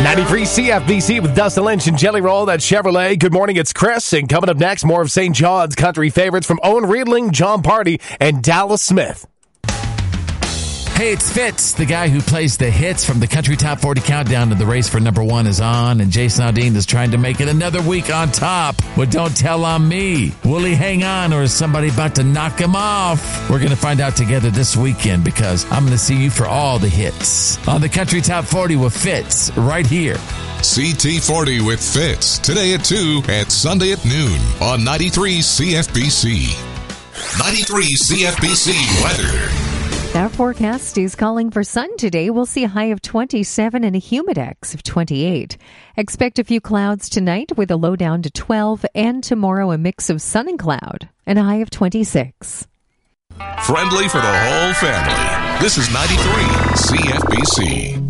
93 CFBC with Dustin Lynch and Jelly Roll. That's Chevrolet. Good morning, it's Chris. And coming up next, more of St. John's country favorites from Owen Riedling, John Party, and Dallas Smith. Hey, it's Fitz, the guy who plays the hits from the Country Top 40 Countdown, and the race for number one is on, and Jason Aldean is trying to make it another week on top. Well, don't tell on me. Will he hang on, or is somebody about to knock him off? We're going to find out together this weekend, because I'm going to see you for all the hits on the Country Top 40 with Fitz right here. CT40 with Fitz, today at 2 and Sunday at noon on 93 CFBC. 93 CFBC weather. Our forecast is calling for sun today. We'll see a high of 27 and a humidex of 28. Expect a few clouds tonight with a low down to 12, and tomorrow a mix of sun and cloud and a high of 26. Friendly for the whole family. This is 93 CFBC.